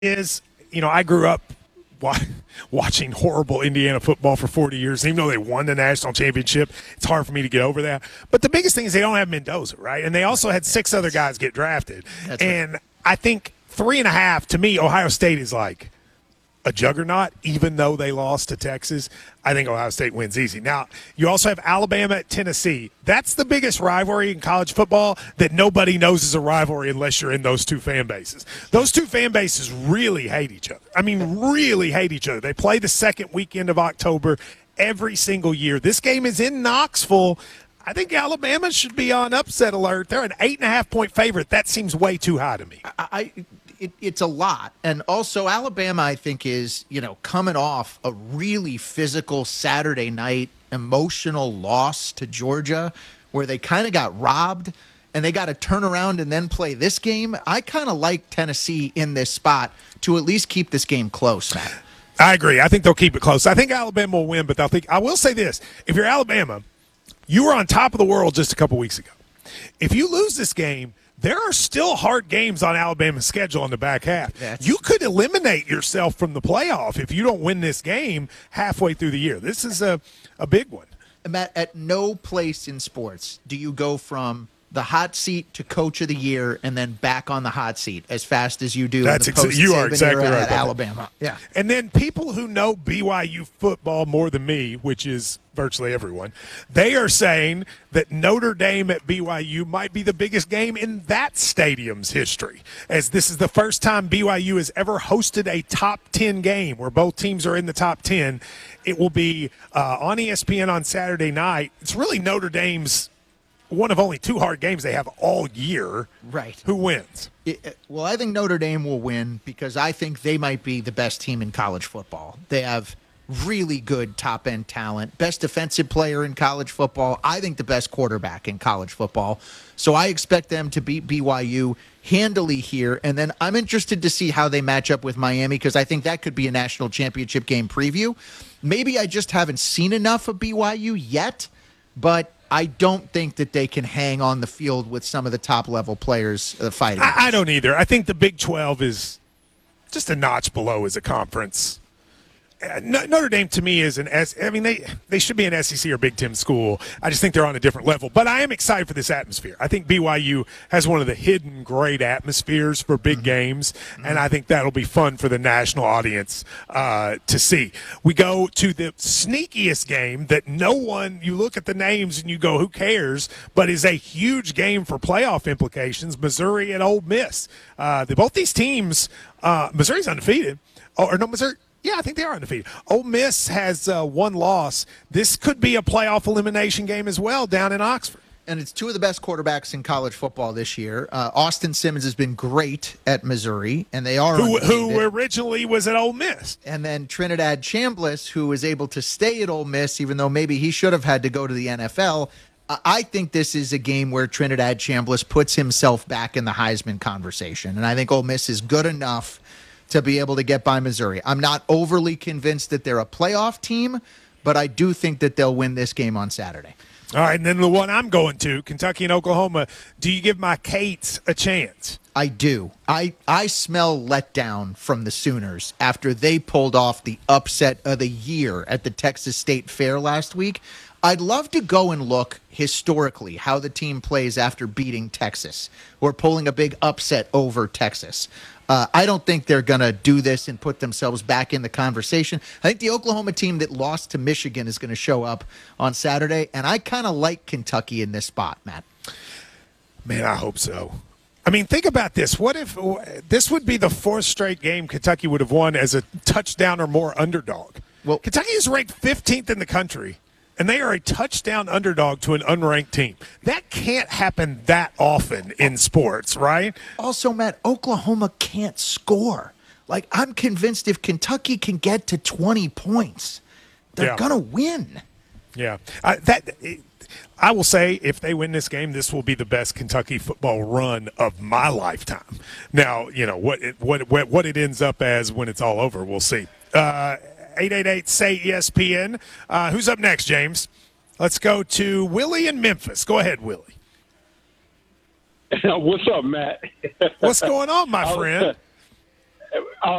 is, I grew up wa- watching horrible Indiana football for 40 years. Even though they won the national championship, it's hard for me to get over that. But the biggest thing is they don't have Mendoza, right? And they also had 6 other guys get drafted. And I think 3.5, to me, Ohio State is like a juggernaut, even though they lost to Texas. I think Ohio State wins easy. Now, you also have Alabama at Tennessee. That's the biggest rivalry in college football that nobody knows is a rivalry unless you're in those two fan bases. Those two fan bases really hate each other. I mean, really hate each other. They play the second weekend of October every single year. This game is in Knoxville. I think Alabama should be on upset alert. They're an 8.5-point favorite. That seems way too high to me. It's a lot. And also Alabama, I think, is, coming off a really physical Saturday night emotional loss to Georgia where they kind of got robbed and they got to turn around and then play this game. I kind of like Tennessee in this spot to at least keep this game close, Matt. I agree. I think they'll keep it close. I think Alabama will win, but I will say this. If you're Alabama, you were on top of the world just a couple weeks ago. If you lose this game, there are still hard games on Alabama's schedule in the back half. You could eliminate yourself from the playoff if you don't win this game halfway through the year. This is a big one. Matt, at no place in sports do you go from the hot seat to coach of the year and then back on the hot seat as fast as you do. You are exactly right. At Alabama. Yeah. And then people who know BYU football more than me, which is virtually everyone, they are saying that Notre Dame at BYU might be the biggest game in that stadium's history, as this is the first time BYU has ever hosted a top 10 game where both teams are in the top 10. It will be on ESPN on Saturday night. It's really Notre Dame's one of only 2 hard games they have all year. Right. Who wins? Well, I think Notre Dame will win because I think they might be the best team in college football. They have really good top-end talent, best defensive player in college football, I think the best quarterback in college football. So I expect them to beat BYU handily here, and then I'm interested to see how they match up with Miami because I think that could be a national championship game preview. Maybe I just haven't seen enough of BYU yet, but I don't think that they can hang on the field with some of the top-level players fighting. I don't either. I think the Big 12 is just a notch below as a conference. Notre Dame, to me, is they should be an SEC or Big Ten school. I just think they're on a different level. But I am excited for this atmosphere. I think BYU has one of the hidden great atmospheres for big games, and I think that'll be fun for the national audience to see. We go to the sneakiest game that you look at the names and you go, who cares, but is a huge game for playoff implications, Missouri and Ole Miss. Both these teams, Missouri's undefeated. Missouri. Yeah, I think they are undefeated. Ole Miss has 1 loss. This could be a playoff elimination game as well down in Oxford. And it's 2 of the best quarterbacks in college football this year. Austin Simmons has been great at Missouri, and they are who originally was at Ole Miss. And then Trinidad Chambliss, who was able to stay at Ole Miss, even though maybe he should have had to go to the NFL. I think this is a game where Trinidad Chambliss puts himself back in the Heisman conversation, and I think Ole Miss is good enough to be able to get by Missouri. I'm not overly convinced that they're a playoff team, but I do think that they'll win this game on Saturday. All right, and then the one I'm going to, Kentucky and Oklahoma. Do you give my Cates a chance? I do. I smell letdown from the Sooners after they pulled off the upset of the year at the Texas State Fair last week. I'd love to go and look historically how the team plays after beating Texas or pulling a big upset over Texas. I don't think they're going to do this and put themselves back in the conversation. I think the Oklahoma team that lost to Michigan is going to show up on Saturday, and I kind of like Kentucky in this spot, Matt. Man, I hope so. I mean, think about this. What if this would be the 4th straight game Kentucky would have won as a touchdown or more underdog? Well, Kentucky is ranked 15th in the country, and they are a touchdown underdog to an unranked team. That can't happen that often in sports, right? Also, Matt, Oklahoma can't score. Like, I'm convinced if Kentucky can get to 20 points, they're going to win. Yeah. I will say, if they win this game, this will be the best Kentucky football run of my lifetime. Now, what it ends up as when it's all over, we'll see. 888-SAY-ESPN. Who's up next, James? Let's go to Willie in Memphis. Go ahead, Willie. What's up, Matt? What's going on, my friend?